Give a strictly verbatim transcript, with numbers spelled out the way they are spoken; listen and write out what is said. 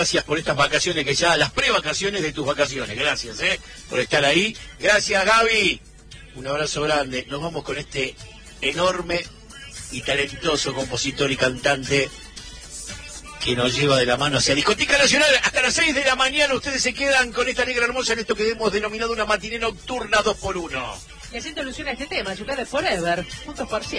Gracias por estas vacaciones, que ya las prevacaciones de tus vacaciones. Gracias, ¿eh? Por estar ahí. Gracias, Gaby. Un abrazo grande. Nos vamos con este enorme y talentoso compositor y cantante que nos lleva de la mano hacia Discoteca Nacional. Hasta las seis de la mañana ustedes se quedan con esta negra hermosa en esto que hemos denominado una matiné nocturna dos por uno. Y haciendo alusión a este tema, Yucatán Forever, juntos por siempre.